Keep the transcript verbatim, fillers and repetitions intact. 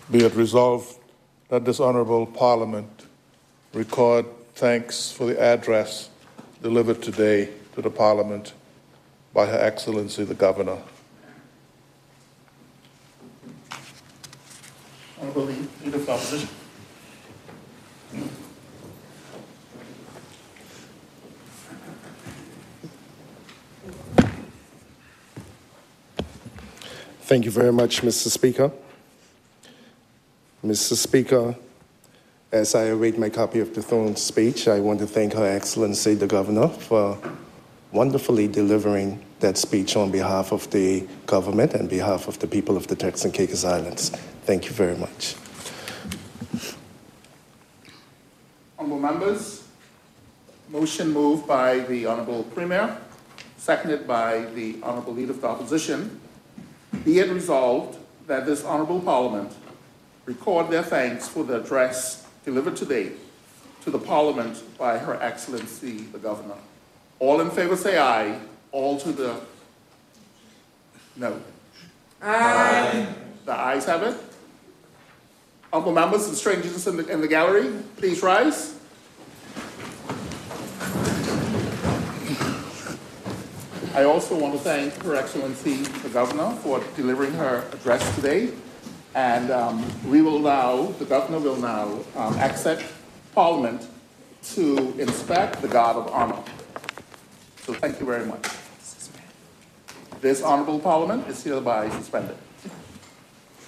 Be it resolved that this honorable Parliament record thanks for the address delivered today to the Parliament by Her Excellency the Governor. Honorable Leader of the Opposition. Thank you very much, Mister Speaker. Mister Speaker, as I await my copy of the throne speech, I want to thank Her Excellency the Governor for wonderfully delivering that speech on behalf of the government and behalf of the people of the Turks and Caicos Islands. Thank you very much. Honorable members, motion moved by the Honorable Premier, seconded by the Honorable Leader of the Opposition. Be it resolved that this Honorable Parliament record their thanks for the address delivered today to the Parliament by Her Excellency the Governor. All in favor say aye. All to the no. Aye. The ayes have it. Honorable members and strangers in the, in the gallery, please rise. I also want to thank Her Excellency the Governor for delivering her address today. And um, we will now, the Governor will now um, accept Parliament to inspect the Guard of Honor. So thank you very much. This Honorable Parliament is hereby suspended.